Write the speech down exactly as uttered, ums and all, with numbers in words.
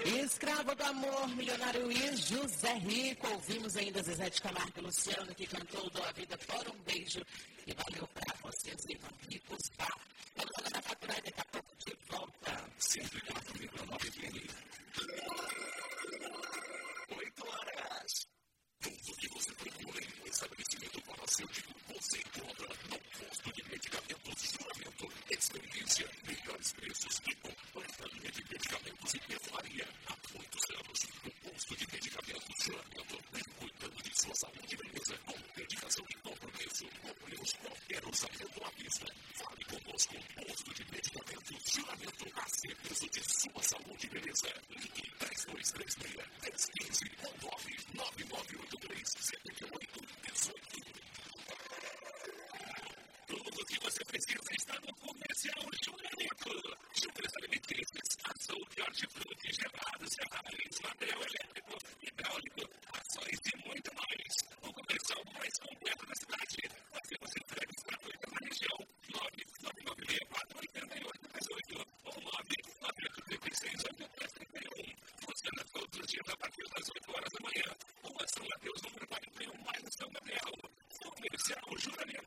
Escravo do amor, milionário e José Rico. Ouvimos ainda Zezé de Camargo e Luciano, que cantou Dou a Vida por um Beijo. E valeu pra vocês, Ivan Ricos. Tá? Vamos lá na faculdade, daqui a pouco de volta. cento e quatro vírgula nove F M. oito horas. Tudo o que você procura em um estabelecimento farmacêutico, você encontra no posto de medicamentos Juramento. Experiência, melhores preços e completa linha de medicamentos e perfumaria. Há muitos anos, o posto de medicamentos Juramento vem cuidando de sua saúde e beleza com dedicação e compromisso. Cumprimos qualquer orçamento à vista. Fale conosco, posto de medicamentos Juramento, a serviço de sua saúde e beleza. Ligue três dois três seis, três um cinco ou nove nove nove oito três sete oito um oito. Tudo o que você precisa está no Comercial Juramento. Juntas alimentícias, açougue, hortifruti, gelados, serralhos, material elétrico, hidráulico, ações e muito mais. O comercial mais completo da cidade. Fazemos entregas gratuitas na região. nove nove nove seis quatro oito oito três oito ou nove nove oito três seis oito três três um. Funciona todos os dias a partir das oito horas da manhã. Rua São Mateus, número quarenta e um, mais São Gabriel. Comercial Juramento.